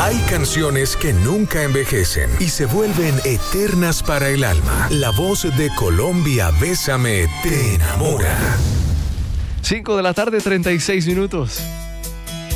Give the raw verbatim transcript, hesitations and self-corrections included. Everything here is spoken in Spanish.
Hay canciones que nunca envejecen y se vuelven eternas para el alma. La voz de Colombia, Bésame, te enamora. cinco de la tarde, treinta y seis minutos.